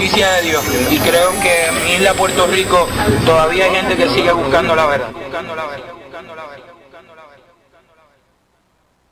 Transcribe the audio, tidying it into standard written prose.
justicia de Dios. Y creo que en mi isla Puerto Rico todavía hay gente que sigue buscando la verdad.